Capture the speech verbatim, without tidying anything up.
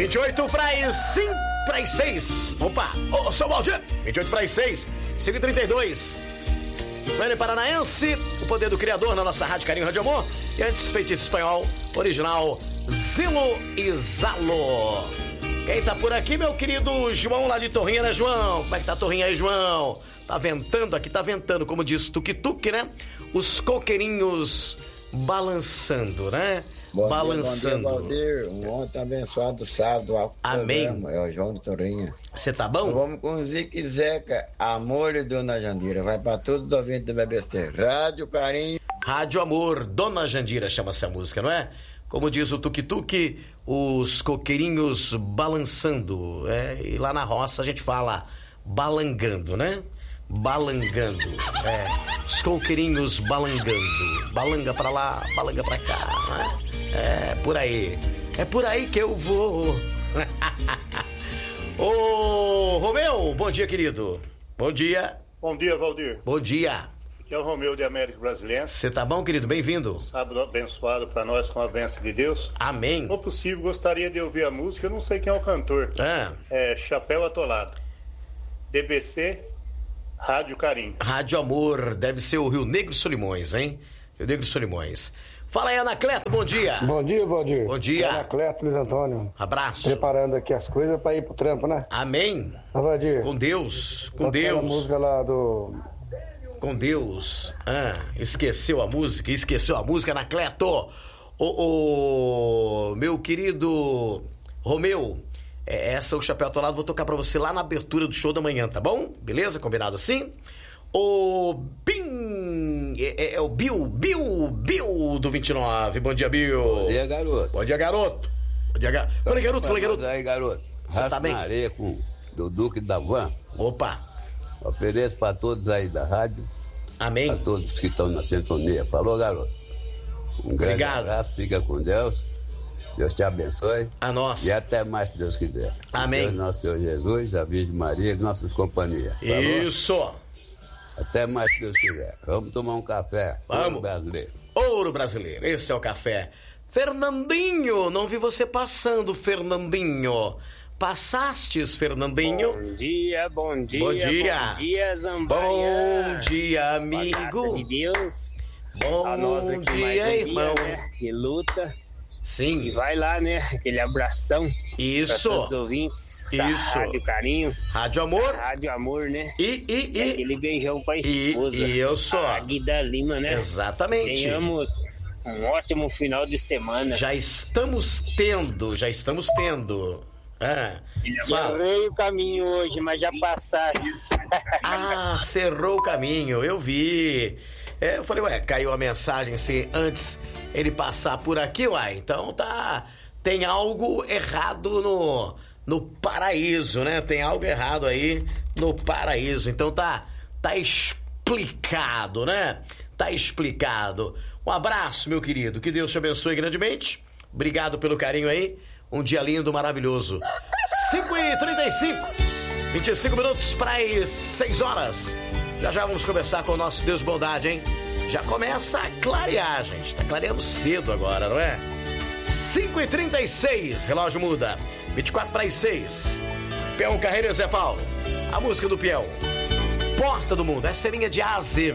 vinte e oito para as cinco para as seis. Opa, ô, oh, seu Valdir. vinte e oito para as seis, cinco e trinta e dois. Velho Paranaense, o poder do criador na nossa Rádio Carinho Rádio Amor. E antes, feitiço espanhol, original, Zilo e Zalo. Quem tá por aqui, meu querido João lá de Torrinha, né, João? Como é que tá a Torrinha aí, João? Tá ventando aqui, tá ventando, como diz tuk-tuk, né? Os coqueirinhos balançando, né? Bom balançando. Dia, bom dia, Valdir. Um ontem abençoado sábado. Ao Amém. Programa. É o João de Torrinha. Você tá bom? Então vamos com o Zique Zeca, Amor e Dona Jandira. Vai pra todos os ouvintes do B B C. Rádio Carinho. Rádio Amor, Dona Jandira chama-se a música, não é? Como diz o tuk-tuk, os coqueirinhos balançando. É, e lá na roça a gente fala balangando, né? Balangando. É, os coqueirinhos balangando. Balanga pra lá, balanga pra cá, né? É, por aí. É por aí que eu vou. Ô, Romeu, bom dia, querido. Bom dia. Bom dia, Valdir. Bom dia. Aqui é o Romeu de América Brasilense. Você tá bom, querido? Bem-vindo. Sábado abençoado para nós com a bênção de Deus. Amém. Se for possível, gostaria de ouvir a música. Eu não sei quem é o cantor. Ah. É Chapéu Atolado. D B C, Rádio Carinho. Rádio Amor, deve ser o Rio Negro e Solimões, hein? Rio Negro e Solimões. Fala aí, Anacleto, bom dia. Bom dia, Valdir. Bom dia. Anacleto, Luiz Antônio. Abraço. Preparando aqui as coisas para ir pro trampo, né? Amém. Ah, Valdir. Com Deus, com Tá Deus. A música lá do... Com Deus. Ah, esqueceu a música, esqueceu a música, Anacleto. Ô, ô, meu querido Romeu, é, essa é o Chapéu Atolado, vou tocar pra você lá na abertura do show da manhã, tá bom? Beleza? Combinado assim? O Bim, é, é, é o Bill, Bill, Bill do vinte e nove. Bom dia, Bill. Bom dia, garoto. Bom dia, garoto. Bom dia, garoto. Fala aí, garoto, fala aí, garoto. Aí, garoto. Você tá bem? Na areia com do Duque da Van. Opa. Ofereço pra todos aí da rádio. Amém. Pra todos que estão na sintonia. Falou, garoto. Um grande Obrigado. abraço, fica com Deus. Deus te abençoe. A nós. E até mais, se Deus quiser. Amém. Deus, nosso Senhor Jesus, a Virgem Maria e nossas companhias. Falou? Isso. Até mais, se Deus quiser. Vamos tomar um café. Vamos. Ouro brasileiro. Ouro brasileiro, esse é o café. Fernandinho, não vi você passando, Fernandinho. Passastes, Fernandinho? Bom dia, bom dia. Bom dia. Bom dia, Zambaia. Bom dia, amigo. Com a graça de Deus. Bom a nós aqui dia, mais um irmão. dia, né? Que luta. Sim. E vai lá, né? Aquele abração. Isso. Pra todos os ouvintes. Da Isso. Rádio Carinho. Rádio Amor. Rádio Amor, né? E, e, e e. aquele beijão pra esposa. E, e eu sou. A Guida Lima, né? Exatamente. Tenhamos um ótimo final de semana. Já estamos tendo, já estamos tendo. Ah, Errei o caminho hoje, mas já passaste. Ah, cerrou o caminho, eu vi. É, eu falei, ué, caiu a mensagem se antes ele passar por aqui, uai. Então tá, tem algo errado no, no paraíso, né? Tem algo errado aí no paraíso. Então tá, tá explicado, né? Tá explicado. Um abraço, meu querido. Que Deus te abençoe grandemente. Obrigado pelo carinho aí. Um dia lindo, maravilhoso. cinco e trinta e cinco. vinte e cinco minutos para as seis horas. Já já vamos começar com o nosso Deus Bondade, hein? Já começa a clarear, gente. Tá clareando cedo agora, não é? cinco e trinta e seis. Relógio muda. vinte e quatro para as seis. Peão Carreira Zé Paulo. A música do Peão. Porta do Mundo. Essa é linha de A a Z.